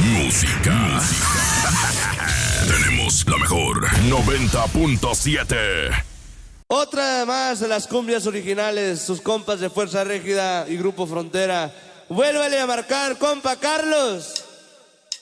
Música. Tenemos la mejor 90.7. Otra más de las cumbias originales, sus compas de Fuerza Régida y Grupo Frontera. Vuélvale a marcar, compa Carlos.